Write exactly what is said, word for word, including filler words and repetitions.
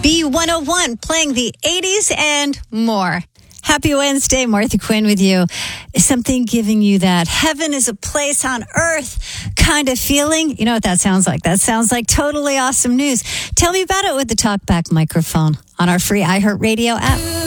B one oh one, playing the eighties and more. Happy Wednesday, Martha Quinn with you. Is something giving you that heaven is a place on earth kind of feeling? You know what that sounds like? That sounds like totally awesome news. Tell me about it with the Talkback microphone on our free iHeartRadio app.